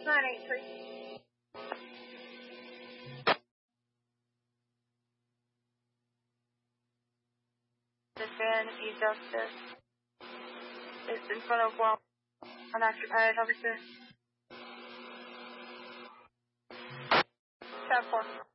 983. This van, E-Justice, is in front of Guam. Unoccupied, over soon. 10-4.